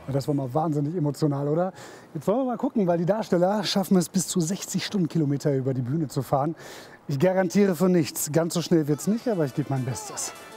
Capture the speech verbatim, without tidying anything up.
Das war mal wahnsinnig emotional, oder? Jetzt wollen wir mal gucken, weil die Darsteller schaffen es bis zu sechzig Stundenkilometer über die Bühne zu fahren. Ich garantiere für nichts. Ganz so schnell wird es nicht, aber ich gebe mein Bestes.